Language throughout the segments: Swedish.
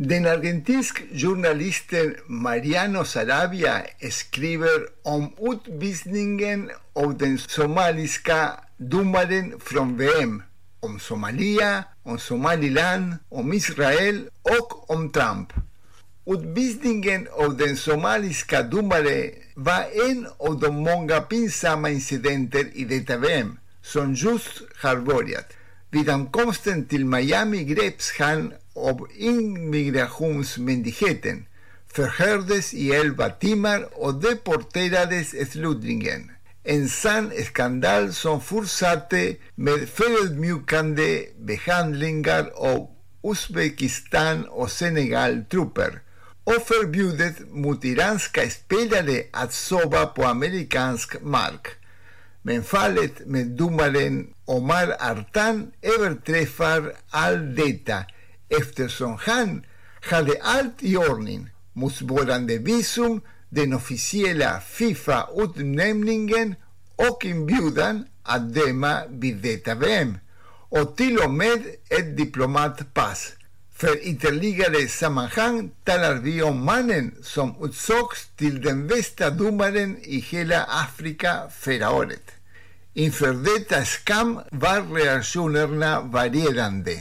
Den argentinsk journalisten Mariano Sarabia skriver om utvisningen av den somaliska domaren från VM, om Somalia, om Somaliland, om Israel och om Trump. Utvisningen av den somaliska domaren var en av de många pinsamma incidenter i detta VM som just har börjat. Vid ankomsten till Miami greps han av immigrationsmyndigheten, förhördes i 11 timmar och deporterades slutligen. En sann skandal som fortsatte med förödmjukande behandlingar av Uzbekistan och Senegal-trupper och förbudet mot iranska spelare att sova på amerikansk mark. Men fallet med domaren Omar Artan överträffar allt detta eftersom han hade allt i ordning, motsvarande visum, den officiella FIFA-utnämningen och inbjudan att döma vid detta VM och till och med ett diplomatpass. För ytterligare sammanhang talar vi om mannen som utsågs till den bästa domaren i hela Afrika förra året. Inför detta skam var reaktionerna varierande.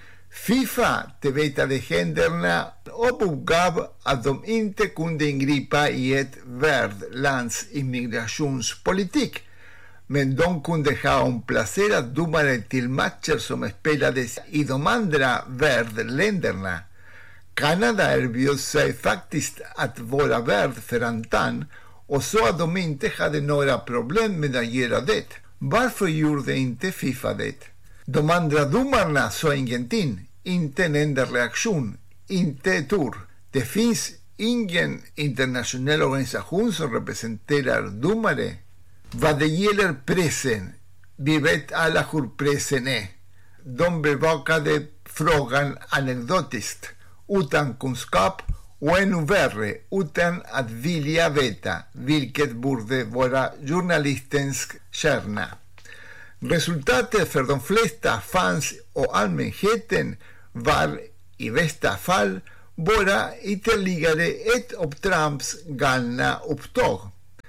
FIFA tvättade händerna och uppgav att de inte kunde ingripa i ett värdlands immigrationspolitik, men de kunde ha omplacerat domare till matcher som spelades i de andra värdländerna. Kanada erbjöd sig faktiskt att vara värd för Artan och sa att de inte hade några problem med att göra det. Varför gjorde inte FIFA det? De andra domarna sa ingenting, inte en enda reaktion, inte ett ord. Det finns ingen internationell organisation som representerar domare. Vad det gäller pressen, vi vet alla hur pressen är. De bevakade frågan anekdotiskt, utan kunskap och ännu värre, utan att vilja veta, vilket borde vara journalistens kärna. Resultatet för de flesta fans och allmänheten var i bästa fall bara ytterligare ett av Trumps galna upptåg.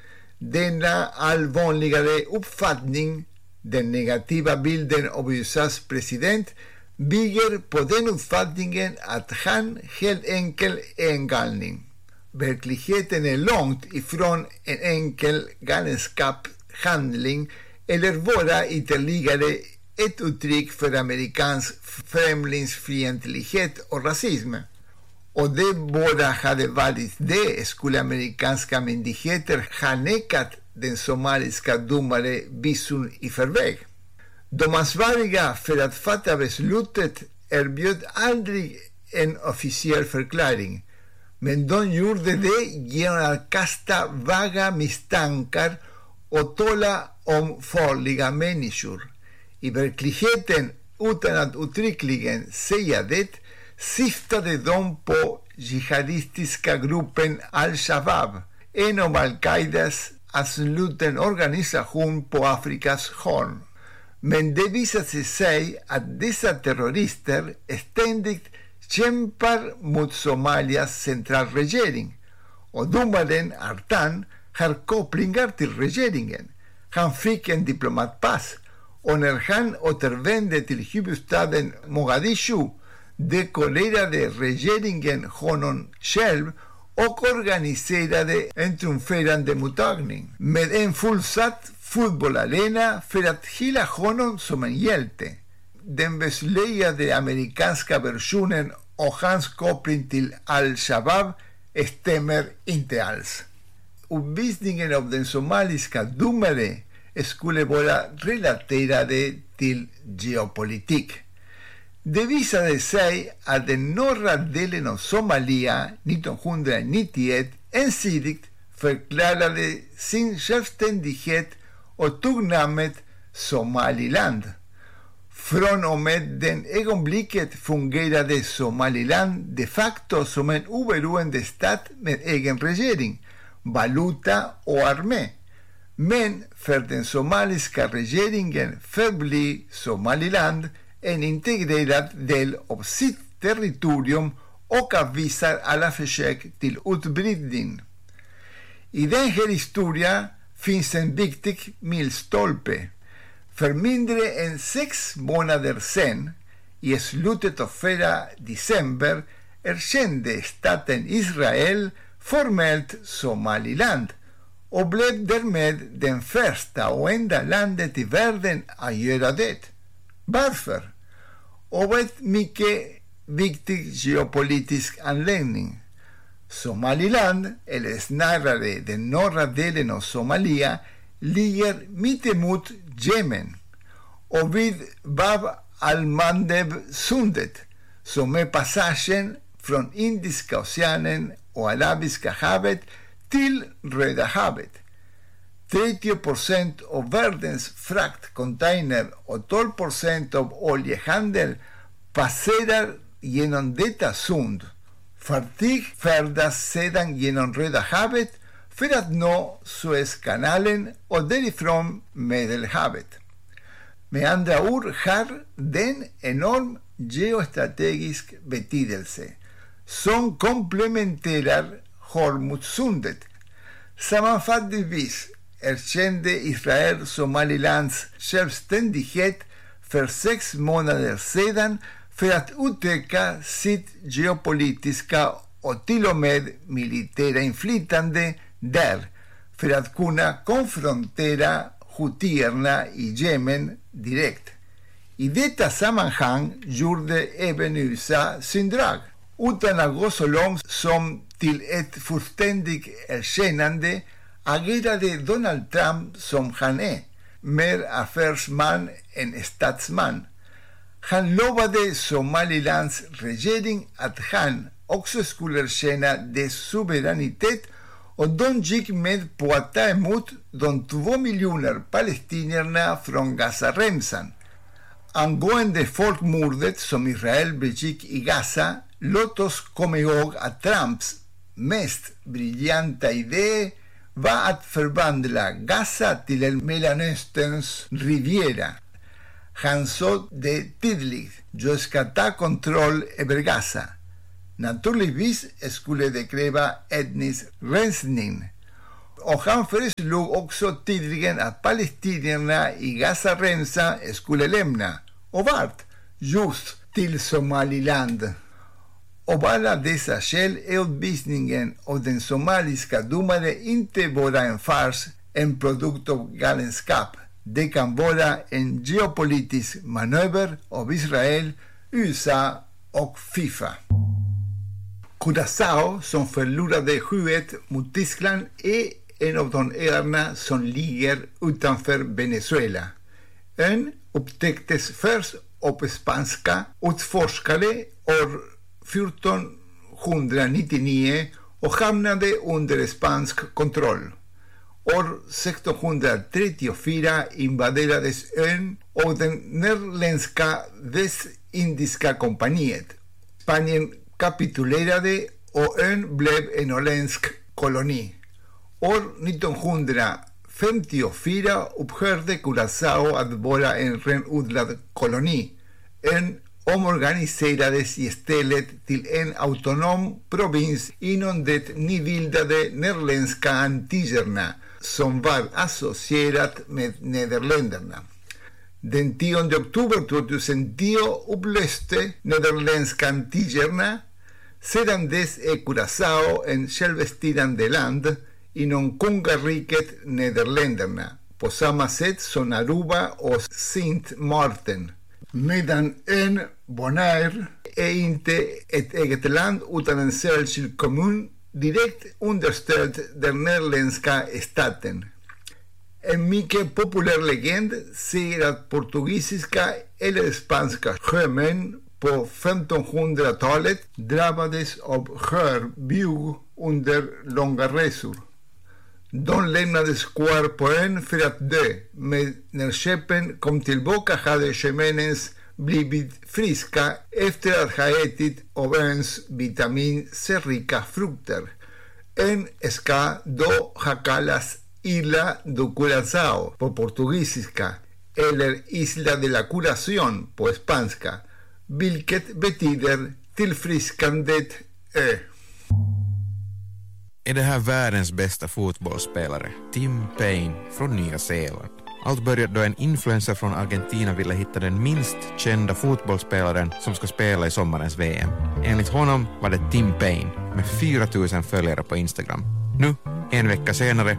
Denna allvarligare uppfattning, den negativa bilden av USAs president, bygger på den uppfattningen att han helt enkelt är en galning. Verkligheten är långt ifrån en enkel galenskapshandling eller bara ytterligare ett uttryck för amerikansk främlingsfientlighet och rasism. Och det bara hade varit det skulle amerikanska myndigheter ha nekat den somaliska domare visum i förväg. De ansvariga för att fatta beslutet erbjöd aldrig en officiell förklaring, men de gjorde det genom att kasta vaga misstankar och tala om farliga människor. I verkligheten, utan att uttryckligen säga det, syftade de på jihadistiska gruppen Al-Shabaab, en av Al-Qaidas ansluten organisation på Afrikas horn. Men det visade sig att dessa terrorister ständigt kämpar mot Somalias centralregering, och domaren Artan har kopplingar till regeringen. Han fick en diplomatpass, och när han återvände till huvudstaden Mogadishu dekorerade regeringen honom själv och organiserade en triumferande mottagning med en fullsatt fotbollarena för att hylla honom som en hjälte. Den beslöjade amerikanska versionen av hans koppling till Al-Shabaab stämmer inte alls. Uppvisningen av den somaliska domare skulle vara relaterade till geopolitik. Det visade sig att den norra delen av Somalia 1991 ensidigt förklarade sin självständighet och tog namnet Somaliland. Från och med den ögonblicket fungerade Somaliland de facto som en oberoende stat med egen regering, valuta och armé. Men för den somaliska regeringen förblir Somaliland en integrerad del av sitt territorium och avvisar alla försök till utbrytning. I den här historien finns en viktig milstolpe. För mindre än 6 månader sedan, i slutet av förra december, erkände staten Israel formellt Somaliland och blev därmed den första och enda landet i världen att göra det. Varför? Av ett mycket viktig geopolitisk anledning. Somaliland, eller snarare den norra delen av Somalia, ligger mittemot Jemen och vid Bab al-Mandeb-sundet, som är passagen från Indiska oceanen och Arabiska havet till Röda havet. 30% av världens fraktcontainer och 12% av oljehandel passerar genom detta sund. Fartyg färdas sedan genom Röda havet för att nå Suezkanalen och därifrån Medelhavet. Med andra ord har den enorm geostrategisk betydelse som komplementerar Hormuzsundet. Sammanfattningsvis erkände Israel Somalilands självständighet för 6 månader sedan för att utöka sitt geopolitiska och till och med militära inflytande där, för att kunna konfrontera hutierna i Jemen direkt. I detta sammanhang gjorde även USA sin drag, utan att gå så långt som till ett fullständigt erkännande agerade Donald Trump som han är, mer affärsman än statsman. Han lovade Somalilands regering att han också skulle erkänna dess suveränitet, och de gick med på att ta emot de 2 miljoner palestinierna från Gazaremsan. Angående folkmordet som Israel begick i Gaza, låt oss komma ihåg att Trumps mest briljanta idé var att förvandla Gaza till en Mellanösterns riviera. Han sa det tydligt: jag ska ta kontroll över Gaza. Naturligtvis skulle det kräva etnisk rensning. Och han föreslog också tydligen att palestinierna i Gazaremsan skulle lämna. Och vart? Just till Somaliland. Av alla dessa skäl är utvisningen av den somaliska domaren inte bara en fars, en produkt av galenskap. Det kan vara en geopolitisk manöver av Israel, USA och FIFA. Curaçao, som förlorade 7-1 mot Tyskland, är en av de öarna som ligger utanför Venezuela. Ön upptäcktes först av spanska utforskare år 1499 och hamnade under spansk kontroll. År 1634 invaderades ön av det nederländska Västindiska kompaniet. Spanien kapitulerade och ön blev en holländsk koloni. År 1954 upphörde Curaçao att vara en renodlad koloni. Ön omorganiserades istället till en autonom provins inom det nybildade nederländska Antillerna, som var associerat med Nederländerna. Den 10 oktober 2010 upplöste Nederländska Antillerna. Sedan dess är Curaçao en självstyrande land inom kungariket Nederländerna, på samma sätt som Aruba och Sint Maarten. Medan ön Bonaire är inte ett eget land utan en särskild kommun direkt understödd den nederländska staten. En mycket populär legend säger att portugisiska eller spanska sjömän på 1500-talet drabbades av skörbjugg under långa resor. De lämnades kvar på ön för att dö, men när skeppen kom tillbaka hade sjömännens blivit friska efter att ha ätit av öns vitamin C-rika frukter. Ön ska då ha kallats Isla do Curaçao på portugisiska, eller Isla de la Curación på spanska, vilket betyder tillfriskandet Ö. Är det här världens bästa fotbollsspelare, Tim Payne från Nya Zeeland? Allt började då en influencer från Argentina ville hitta den minst kända fotbollsspelaren som ska spela i sommarens VM. Enligt honom var det Tim Payne med 4 000 följare på Instagram. Nu, en vecka senare,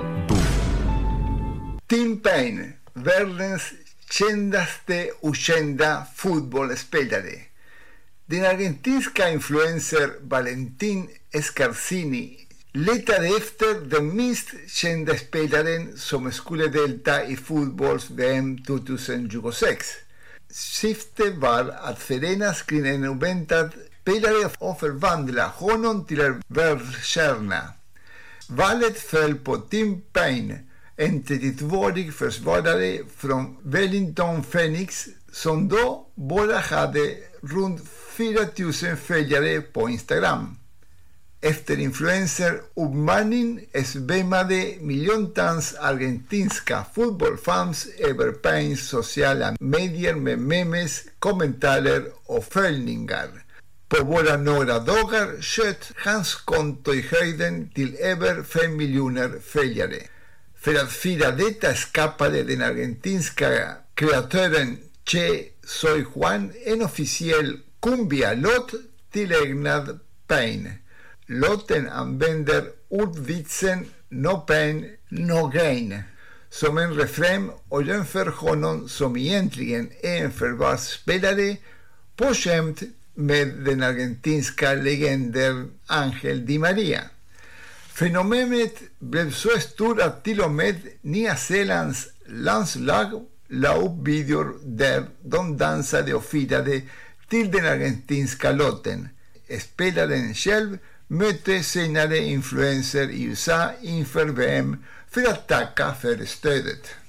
boom! Tim Payne, världens kändaste okända fotbollsspelare. Den argentinska influencer Valentin Scarsini letade efter den minst kända spelaren som skulle delta i fotbolls-VM 2026. Syftet var att förenas kring en oväntad spelare och förvandla honom till en världsstjärna. Valet föll på Tim Payne, en 32-årig försvarare från Wellington Phoenix som då bara hade runt 4 000 följare på Instagram. Efter influencer uppmaning svämmade miljontals argentinska fotbollsfans över Paynes sociala medier med memes, kommentarer och följningar. På bara några dagar sköt hans konto i höjden till över 5 miljoner följare. För att fira detta skapade den argentinska kreatören Che Soy Juan en officiell cumbia-låt tillägnad Payne. Låten använder ordvitsen no pain, no gain som en refräng och jämför honom som egentligen är en förvarsspelare på skämt med den argentinska legenden Ángel Di María. Fenomenet blev så stort att till och med Nya Zeelands landslag la upp videor där de dansade och firade till den argentinska låten. Spelaren själv mötte senare influencer i USA inför VM för att tacka för stödet.